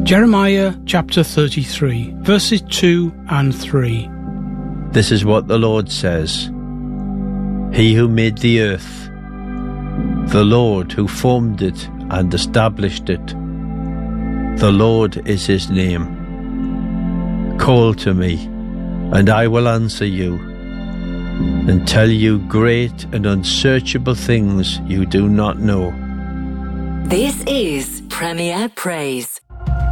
Jeremiah chapter 33, verses 2 and 3. This is what the Lord says. He who made the earth, the Lord who formed it and established it, the Lord is his name. Call to me, and I will answer you, and tell you great and unsearchable things you do not know. This is Premier Praise.